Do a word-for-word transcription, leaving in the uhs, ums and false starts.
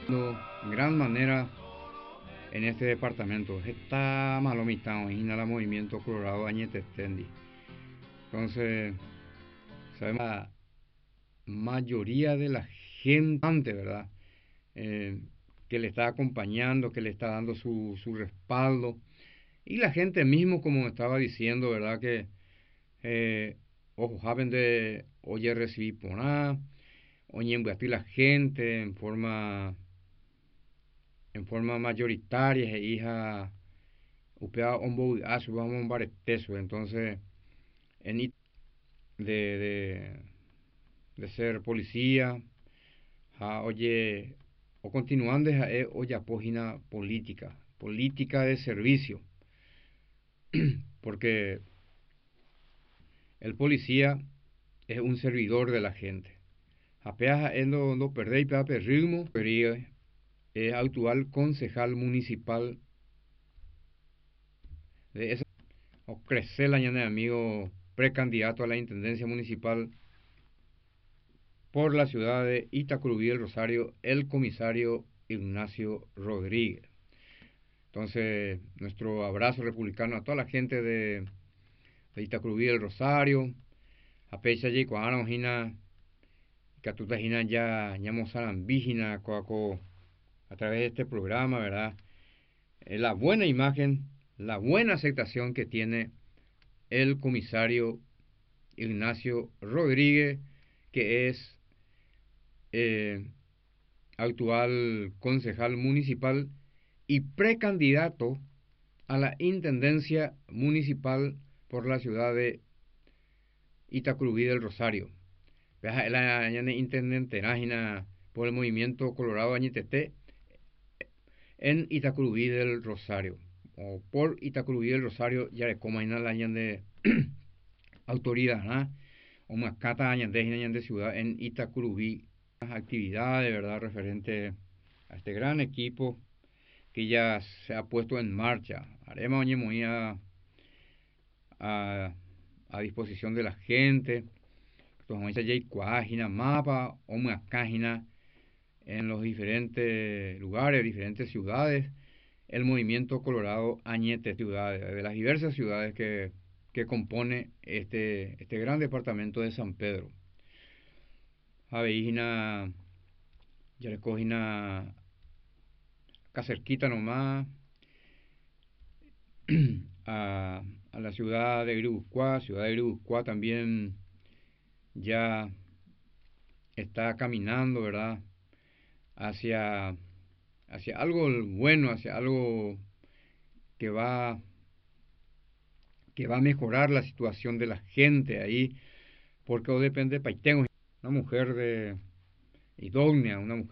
en gran manera en este departamento. Está malo mitad, en el movimiento colorado añetestendi. Entonces, sabemos la mayoría de la gente, ¿verdad? Eh, que le está acompañando, que le está dando su, su respaldo. Y la gente mismo, como estaba diciendo, ¿verdad? Que eh, ojo, saben de oye recibir por nada, oye invertir la gente en forma en forma mayoritaria, e hija, upea ombo a su vamos a un teso, entonces, en de, de, de ser policía, ja, oye, o continuando, eh, oye, página política, política de servicio, porque el policía es un servidor de la gente. Apenas él no, no perdéis pepe ritmo, pero es actual concejal municipal de esa, o crecer la de amigo precandidato a la intendencia municipal por la ciudad de Itacurubí del Rosario, el comisario Ignacio Rodríguez. Entonces, nuestro abrazo republicano a toda la gente de, de Itacurubí del Rosario, a pecha y cuajana ojina, catuta jina ya, ñamo vígina, coaco, a través de este programa, ¿verdad? Eh, la buena imagen, la buena aceptación que tiene el comisario Ignacio Rodríguez, que es eh, actual concejal municipal y precandidato a la intendencia municipal por la ciudad de Itacurubí del Rosario. La intendente por el movimiento Colorado Añetete en Itacurubí del Rosario. O por Itacurubí del Rosario, ya le coma la de autoridad, ¿no? O más cata de ciudad en Itacurubí. Actividades, ¿verdad? Referente a este gran equipo que ya se ha puesto en marcha. Haremos muy a, a, a disposición de la gente. Entonces, hay página, mapa o una página en los diferentes lugares, diferentes ciudades. El movimiento Colorado Añete Ciudades, de las diversas ciudades que, que compone este, este gran departamento de San Pedro. Aveína, ya le cogina acá cerquita nomás, a, a la ciudad de Gribuscuá. Ciudad de Gribuscuá también ya está caminando, ¿verdad? Hacia, hacia algo bueno, hacia algo que va, que va a mejorar la situación de la gente ahí, porque depende, tengo una mujer de idónea, una mujer